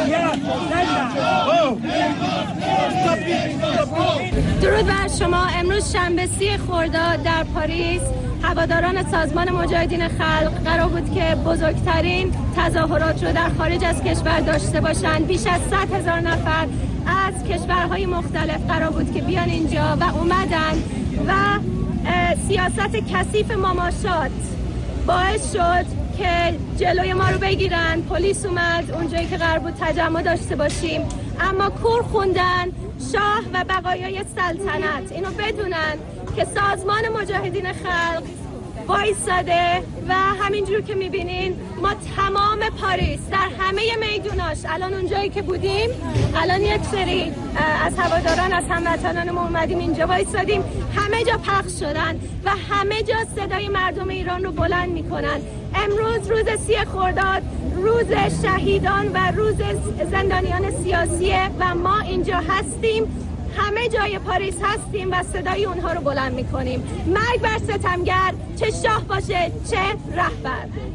درود بر شما. امروز شنبه 30 خرداد در پاریس هواداران سازمان مجاهدین خلق قرار بود که بزرگترین تظاهرات رو در خارج از کشور داشته باشند. بیش از 100,000 نفر از کشورهای مختلف قرار بود که بیان اینجا و اومدن و سیاست کثیف مماشات باعث شد که جلوی ما رو بگیرن. پلیس اومد اونجایی که قرار بود تجمع داشته باشیم، اما کور خوندن شاه و بقایای سلطنت. اینو بدونن که سازمان مجاهدین خلق وایساده و همینجور که میبینین ما تمام پاریس در همه میدوناش الان اونجایی که بودیم الان یک سری از هواداران از هموطنان ما اومدیم اینجا وایسادیم، همه جا پخش شدن و همه جا صدای مردم ایران رو بلند میکنن. امروز روز 30 خرداد روز شهیدان و روز زندانیان سیاسیه و ما اینجا هستیم، همه جای پاریس هستیم و صدای اونها رو بلند میکنیم. مرگ بر ستمگر، چه شاه باشه چه رهبر.